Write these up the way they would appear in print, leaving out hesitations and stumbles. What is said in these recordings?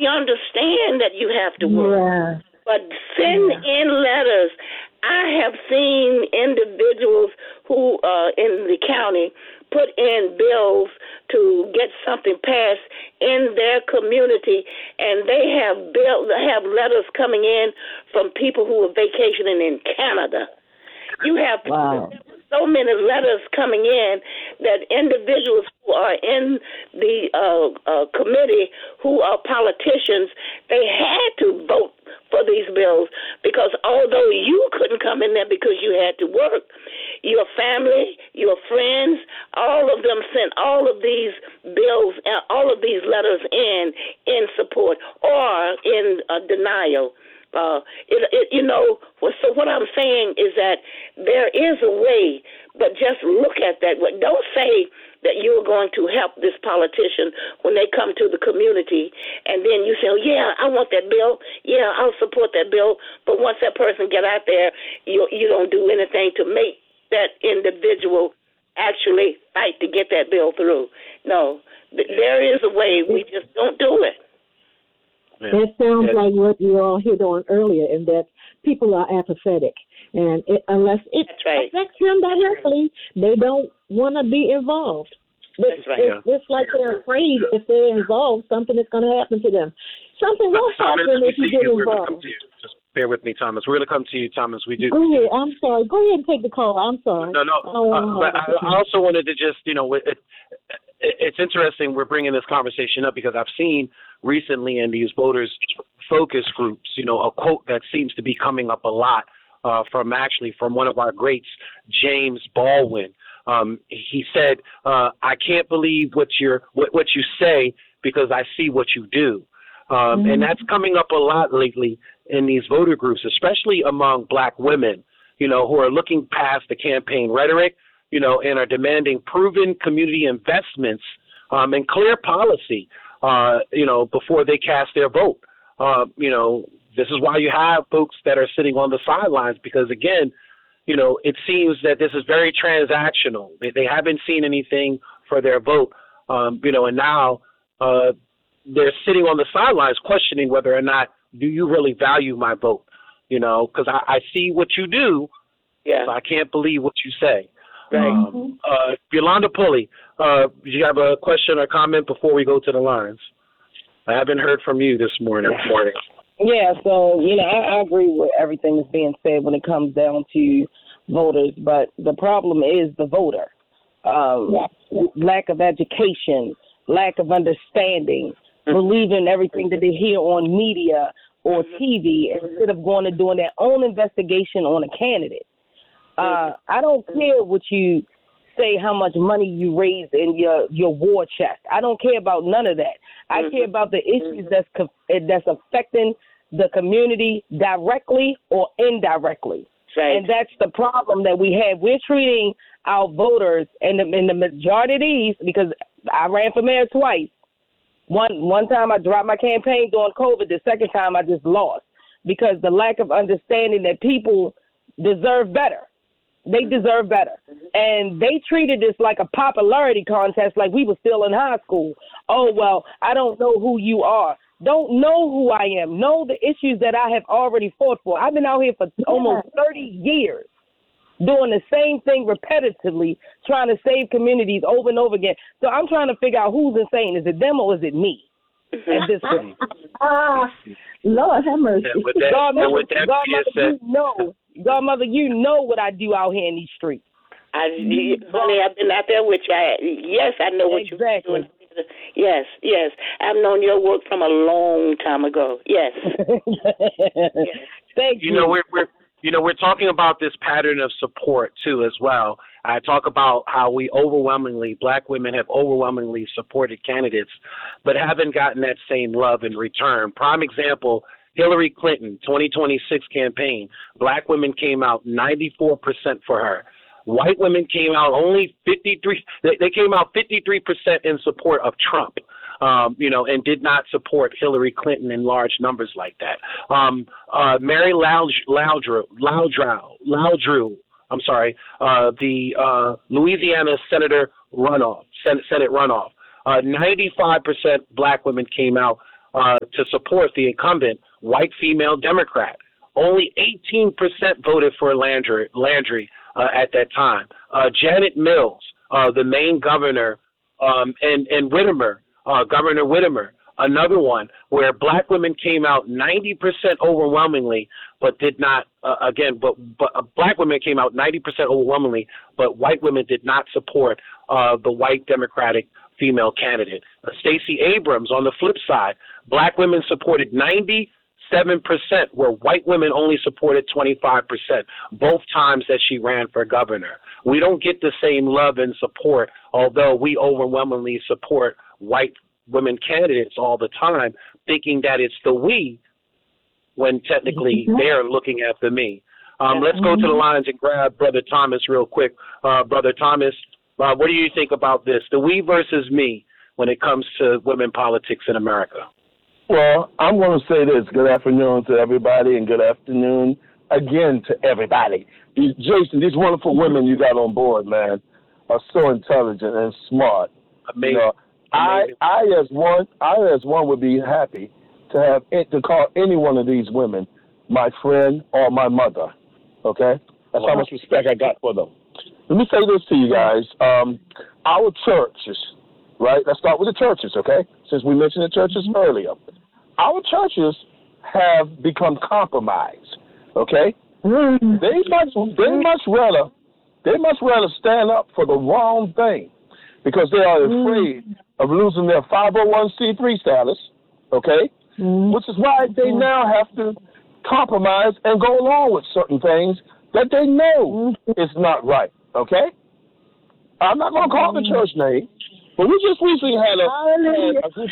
understand that you have to work. Yeah. But send in letters. I have seen individuals who in the county put in bills to get something passed in their community, and they have letters coming in from people who are vacationing in Canada. You have so many letters coming in that individuals who are in the committee, who are politicians, they had to vote for these bills, because although you couldn't come in there because you had to work, your family, your friends, all of them sent all of these bills, all of these letters in support or in denial. So what I'm saying is that there is a way, but just look at that. Don't say that you're going to help this politician when they come to the community, and then you say, oh, yeah, I want that bill. Yeah, I'll support that bill. But once that person get out there, you don't do anything to make that individual actually fight to get that bill through. No, there is a way. We just don't do it. Yeah. It sounds like what you all hit on earlier, in that people are apathetic. And unless it affects them directly, they don't want to be involved. It's like they're afraid if they're involved, something is going to happen to them. Something will happen if you get involved. Just bear with me, Thomas. We're going to come to you, Thomas. We do. Go ahead. I'm sorry. Go ahead and take the call. I'm sorry. No. But I also wanted to just, it's interesting we're bringing this conversation up because I've seen recently in these voters focus groups, a quote that seems to be coming up a lot from one of our greats, James Baldwin. He said, I can't believe what you say because I see what you do. And that's coming up a lot lately in these voter groups, especially among black women, who are looking past the campaign rhetoric, and are demanding proven community investments and clear policy, before they cast their vote. This is why you have folks that are sitting on the sidelines because, again, it seems that this is very transactional. They haven't seen anything for their vote, and now they're sitting on the sidelines questioning whether or not do you really value my vote, because I see what you do, but I can't believe what you say. Right. Yolanda Pulley, do you have a question or comment before we go to the lines? I haven't heard from you this morning. Yeah, so, I agree with everything that's being said when it comes down to voters, but the problem is the voter. Lack of education, lack of understanding, believing everything that they hear on media or TV instead of going and doing their own investigation on a candidate. I don't care what you say, how much money you raise in your war chest. I don't care about none of that. I care about the issues that's affecting the community directly or indirectly. Right. And that's the problem that we have. We're treating our voters, and the majority of these, because I ran for mayor twice. One time I dropped my campaign during COVID. The second time I just lost because the lack of understanding that people deserve better. They deserve better. And they treated this like a popularity contest, like we were still in high school. Oh, well, I don't know who you are. Don't know who I am. Know the issues that I have already fought for. I've been out here for almost 30 years doing the same thing repetitively, trying to save communities over and over again. So I'm trying to figure out who's insane. Is it them or is it me at this point? Lord have mercy. Godmother, you know what I do out here in these streets. Honey, I've been out there with you. Yes, I know what you're doing. Yes. I've known your work from a long time ago. Yes. Thank you. We're talking about this pattern of support too as well. I talk about how black women have overwhelmingly supported candidates, but haven't gotten that same love in return. Prime example, Hillary Clinton, 2026 campaign. Black women came out 94% for her. White women came out only 53. They came out 53% in support of Trump, and did not support Hillary Clinton in large numbers like that. Mary Landrieu, the Louisiana Senate runoff. 95% black women came out to support the incumbent white female Democrat. Only 18% voted for Landry at that time. Janet Mills, the Maine governor, and Whitmer, Governor Whitmer, another one where black women came out 90% overwhelmingly, but did not, black women came out 90% overwhelmingly, but white women did not support the white Democratic female candidate. Stacey Abrams, on the flip side, black women supported 97%, where white women only supported 25%, both times that she ran for governor. We don't get the same love and support, although we overwhelmingly support white women candidates all the time, thinking that it's the we, when technically they're looking at the me. Let's go to the lines and grab Brother Thomas real quick. Brother Thomas, what do you think about this, the we versus me, when it comes to women politics in America? Well, I'm going to say this. Good afternoon to everybody, and good afternoon again to everybody. Jason, these wonderful women you got on board, man, are so intelligent and smart. Amazing. You know, I as one would be happy to call any one of these women my friend or my mother. Okay, that's how much respect I got for them. Let me say this to you guys. Our churches, right? Let's start with the churches, okay? Since we mentioned the churches earlier, our churches have become compromised. Okay, they much rather stand up for the wrong thing because they are afraid of losing their 501c3 status. Okay, which is why they now have to compromise and go along with certain things that they know is not right. Okay, I'm not going to call the church name, but we just recently had a group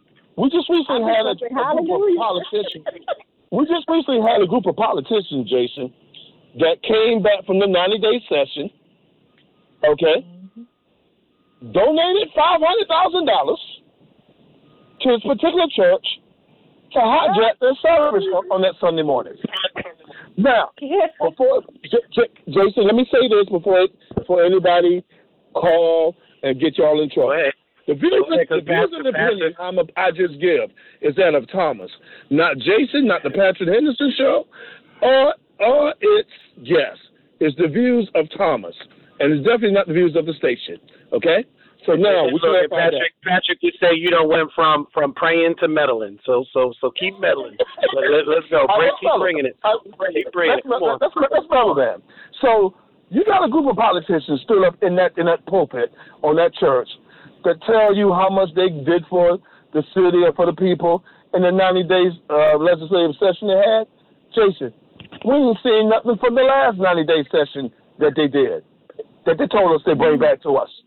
of politicians. We just recently had a group of politicians, Jason, that came back from the 90-day session, okay, donated $500,000 to this particular church to hijack their service on that Sunday morning. Now, Jason, let me say this before anybody call and get y'all in trouble. The views and opinion I just give is that of Thomas, not Jason, not the Patrick Henderson show, or it's the views of Thomas, and it's definitely not the views of the station. Okay, so now we can Patrick, you say you don't went from praying to meddling, so keep meddling. Let's go. Keep bringing it. Keep bringing it. Come on. Let's mellow that. So you got a group of politicians stood up in that pulpit on that church that tell you how much they did for the city or for the people in the 90 days legislative session they had. Jason, we ain't seen nothing from the last 90-day session that they did, that they told us they bring back to us.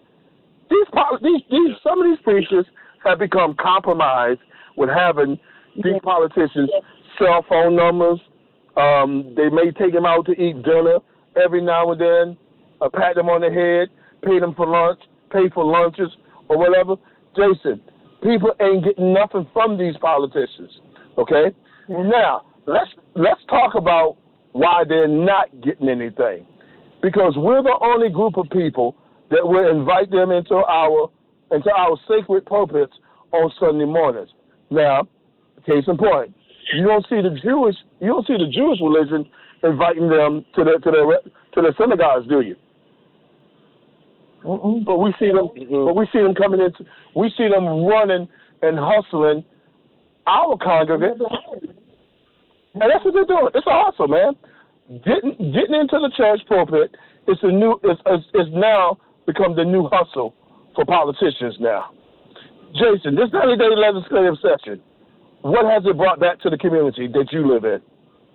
Some of these preachers have become compromised with having these politicians' cell phone numbers. They may take them out to eat dinner every now and then, pat them on the head, pay for lunches or whatever. Jason, people ain't getting nothing from these politicians. Okay? Now, let's talk about why they're not getting anything. Because we're the only group of people that will invite them into our sacred pulpits on Sunday mornings. Now, case in point, you don't see the Jewish religion inviting them to the synagogues, do you? But we see them. But we see them coming in. We see them running and hustling our congregants, and that's what they're doing. It's a hustle, man. Getting into the church pulpit is now become the new hustle for politicians now. Jason, this 90-day legislative session, what has it brought back to the community that you live in?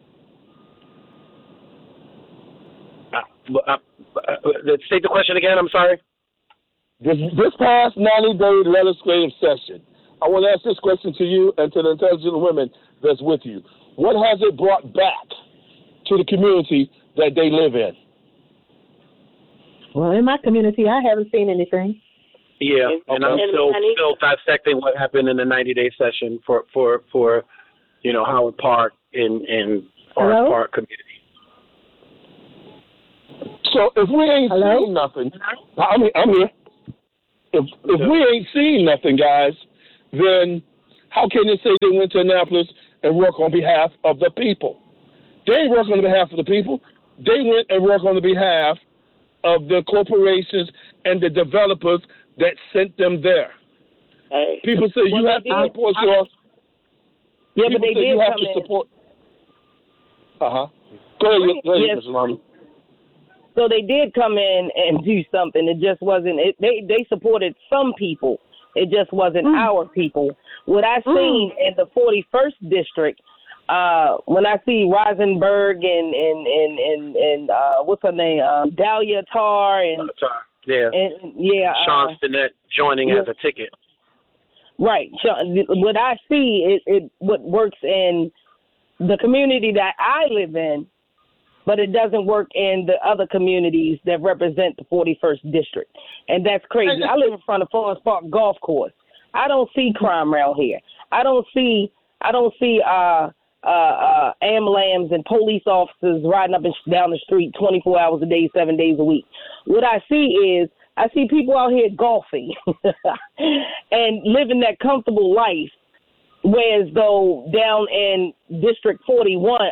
State the question again. I'm sorry. This past 90-day legislative session, I want to ask this question to you and to the intelligent women that's with you. What has it brought back to the community that they live in? Well, in my community, I haven't seen anything. Yeah, and I'm still dissecting what happened in the 90-day session for Howard Park in Forest Park community. So if we ain't seen nothing, I'm here. If we ain't seen nothing, guys, then How can they say they went to Annapolis and work on behalf of the people? They ain't work on behalf of the people. They went and work on the behalf of the corporations and the developers that sent them there. Hey. People say you have to support your. Yeah, but they did you have come to in. support. Go ahead, Yes. Mrs. Romney. So they did come in and do something. It just wasn't. They supported some people. It just wasn't our people. What I seen in the 41st district, when I see Rosenberg and what's her name, Dahlia Tarr and Sean Stinnett joining as a ticket. Right. So what I see is what works in the community that I live in, but it doesn't work in the other communities that represent the 41st district. And that's crazy. I live in front of Forest Park Golf Course. I don't see crime around here. I don't see AMLAMs and police officers riding up and down the street 24 hours a day, 7 days a week. What I see is I see people out here golfing and living that comfortable life, whereas though down in District 40,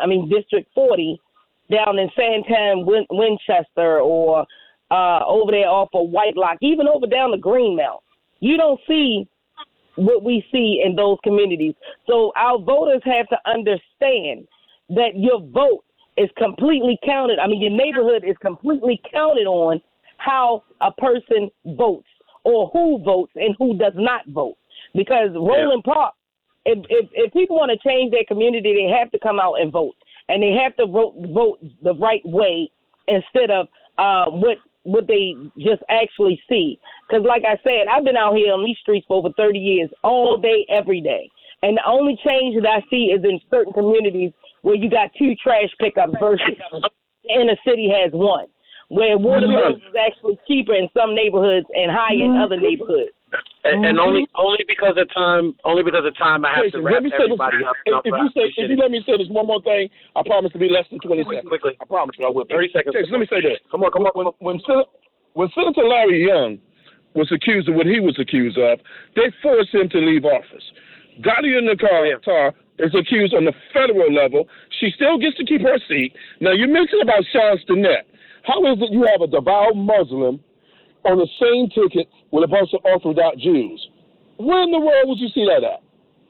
down in Santan, Winchester, or over there off of Whitelock, even over down the Greenmount, you don't see what we see in those communities. So our voters have to understand that your vote is completely counted. I mean, your neighborhood is completely counted on how a person votes or who votes and who does not vote. Because Roland Park, if people want to change their community, they have to come out and vote. And they have to vote the right way instead of what they just actually see. Because like I said, I've been out here on these streets for over 30 years, all day, every day. And the only change that I see is in certain communities where you got 2 trash pickups versus the inner city has 1, where water bills is actually cheaper in some neighborhoods and higher in other neighborhoods. And only because of time I have to wrap everybody up. If you let me say this one more thing, I promise to be less than 20 seconds. Quickly. I promise you I will. 30 seconds. Let me say this. Come on. When Senator Larry Young was accused of what he was accused of, they forced him to leave office. Dahlia Tarr is accused on the federal level. She still gets to keep her seat. Now, you mentioned about Sean Stinnett. How is it you have a devout Muslim on the same ticket with a bunch of Orthodox Jews? Where in the world would you see that at?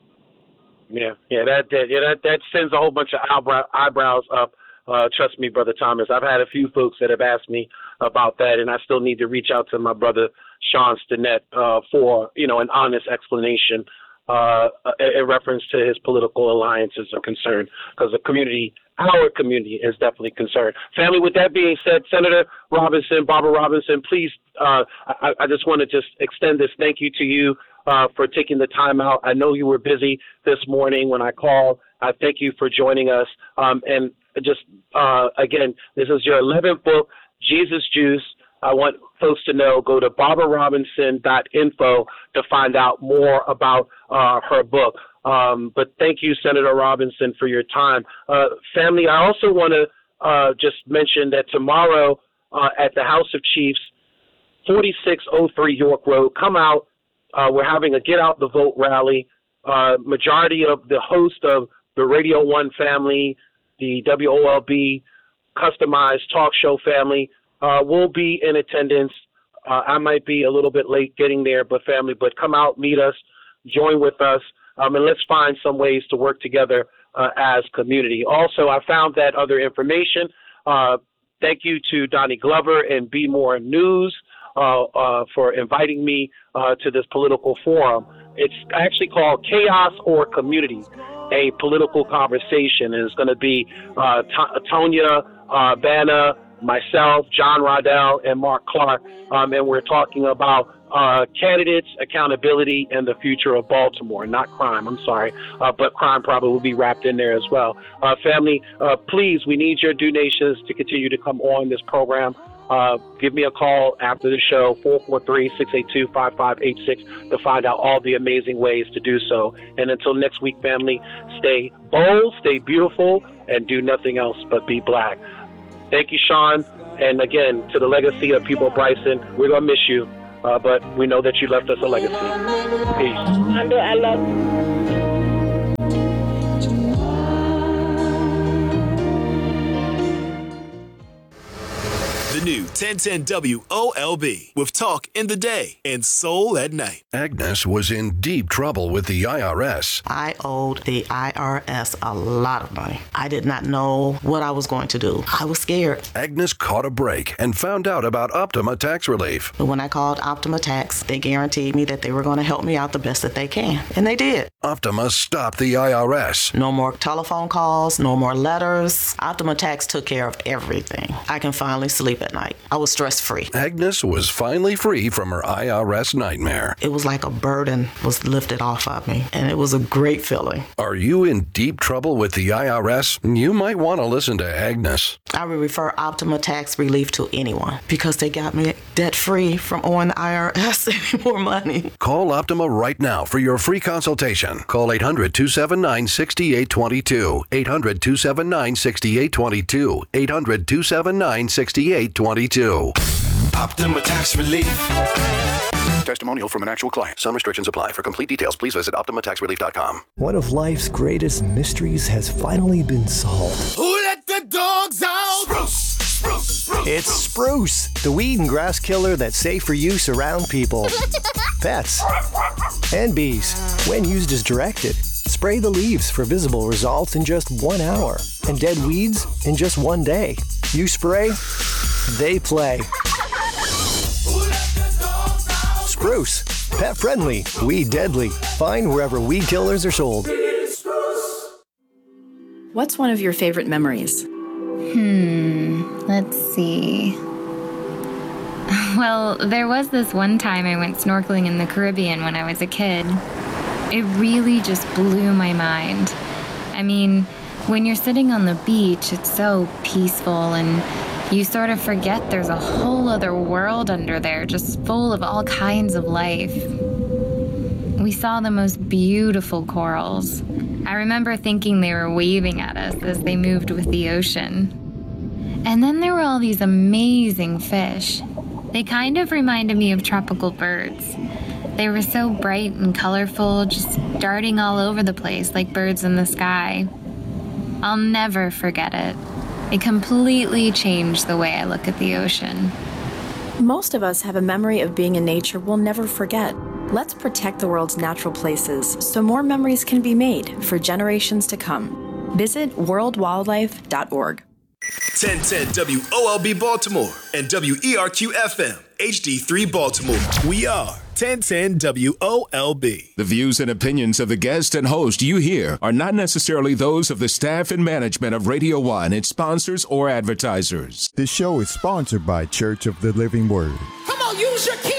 That sends a whole bunch of eyebrows up. Trust me, Brother Thomas. I've had a few folks that have asked me about that, and I still need to reach out to my brother Sean Stinnett for an honest explanation in reference to his political alliances are concerned, because our community is definitely concerned. Family, with that being said, Senator Robinson, Barbara Robinson, please, I just want to just extend this thank you to you for taking the time out. I know you were busy this morning when I called. I thank you for joining us. And just, again, this is your 11th book, Jesus Juice. I want folks to know, go to barbararobinson.info to find out more about her book. But thank you, Senator Robinson, for your time. Family, I also want to just mention that tomorrow at the House of Chiefs, 4603 York Road, come out. We're having a Get Out the Vote rally. Majority of the host of the Radio 1 family, the WOLB customized talk show family, will be in attendance. I might be a little bit late getting there, but come out, meet us, join with us, and let's find some ways to work together as community. Also, I found that other information. Thank you to Donnie Glover and Be More News for inviting me to this political forum. It's actually called Chaos or Community, a political conversation. And it's going to be Tonya Banna, myself, John Rodell, and Mark Clark, and we're talking about candidates, accountability, and the future of Baltimore. Not crime, I'm sorry, but crime probably will be wrapped in there as well. Family, please, we need your donations to continue to come on this program. Give me a call after the show, 443-682-5586, to find out all the amazing ways to do so. And until next week, family, stay bold, stay beautiful, and do nothing else but be black. Thank you, Sean. And again, to the legacy of People Bryson, we're going to miss you. but we know that you left us a legacy. Peace. I love you. The new 1010 WOLB with talk in the day and soul at night. Agnes was in deep trouble with the IRS. I owed the IRS a lot of money. I did not know what I was going to do. I was scared. Agnes caught a break and found out about Optima Tax Relief. But when I called Optima Tax, they guaranteed me that they were going to help me out the best that they can. And they did. Optima stopped the IRS. No more telephone calls, no more letters. Optima Tax took care of everything. I can finally sleep at night. I was stress-free. Agnes was finally free from her IRS nightmare. It was like a burden was lifted off of me, and it was a great feeling. Are you in deep trouble with the IRS? You might want to listen to Agnes. I would refer Optima Tax Relief to anyone because they got me debt-free from owing the IRS any more money. Call Optima right now for your free consultation. Call 800-279-6822. 800-279-6822. 800-279-6822. Optima Tax Relief. Testimonial from an actual client. Some restrictions apply. For complete details, please visit OptimaTaxRelief.com. One of life's greatest mysteries has finally been solved. Who let the dogs out? Spruce, Spruce, Spruce. It's Spruce, the weed and grass killer that's safe for use around people, pets, and bees. When used as directed, spray the leaves for visible results in just 1 hour, and dead weeds in just 1 day. You spray, they play. Spruce, pet friendly, weed deadly. Find wherever weed killers are sold. What's one of your favorite memories? Let's see. Well, there was this one time I went snorkeling in the Caribbean when I was a kid. It really just blew my mind. I mean, when you're sitting on the beach, it's so peaceful and you sort of forget there's a whole other world under there, just full of all kinds of life. We saw the most beautiful corals. I remember thinking they were waving at us as they moved with the ocean. And then there were all these amazing fish. They kind of reminded me of tropical birds. They were so bright and colorful, just darting all over the place like birds in the sky. I'll never forget it. It completely changed the way I look at the ocean. Most of us have a memory of being in nature we'll never forget. Let's protect the world's natural places so more memories can be made for generations to come. Visit worldwildlife.org. 1010 WOLB Baltimore and WERQ FM HD3 Baltimore. We are 1010 WOLB. The views and opinions of the guest and host you hear are not necessarily those of the staff and management of Radio 1, its sponsors, or advertisers. This show is sponsored by Church of the Living Word. Come on, use your key.